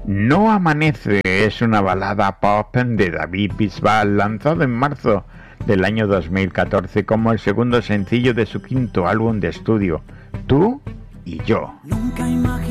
No amanece es una balada pop de David Bisbal, lanzado en marzo del año 2014 como el segundo sencillo de su quinto álbum de estudio, Tú y Yo. Nunca imaginé